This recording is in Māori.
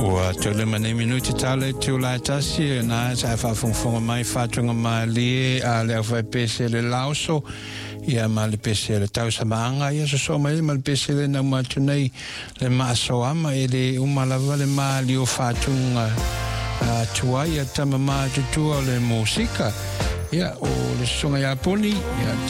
Ua tole mane minuti tale tu la tasi na sa fa fonga mai fatunga mali a le fa pese le lauso ia mal pese le tau samanga ia so mai mal pese le na matunei le maso ama ele umala vale mali o fatunga tua ia tama ma tu le musika ia o le songa ya poni ia